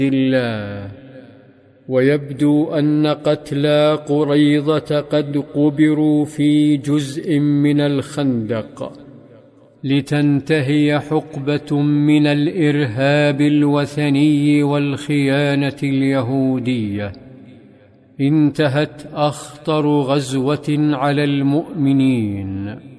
الله. ويبدو أن قتلى قريظة قد قبروا في جزء من الخندق لتنتهي حقبة من الإرهاب الوثني والخيانة اليهودية انتهت أخطر غزوة على المؤمنين.